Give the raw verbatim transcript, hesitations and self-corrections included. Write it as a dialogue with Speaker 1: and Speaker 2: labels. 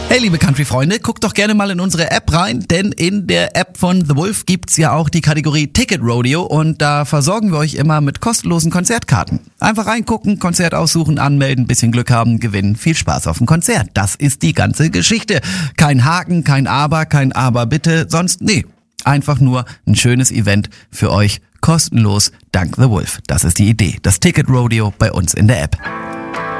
Speaker 1: Hey liebe Country-Freunde, guckt doch gerne mal in unsere App rein, denn in der App von The Wolf gibt's ja auch die Kategorie Ticket Rodeo und da versorgen wir euch immer mit kostenlosen Konzertkarten. Einfach reingucken, Konzert aussuchen, anmelden, bisschen Glück haben, gewinnen, viel Spaß auf dem Konzert. Das ist die ganze Geschichte. Kein Haken, kein Aber, kein Aber bitte, sonst nee. Einfach nur ein schönes Event für euch, kostenlos, dank The Wolf. Das ist die Idee, das Ticket Rodeo bei uns in der App.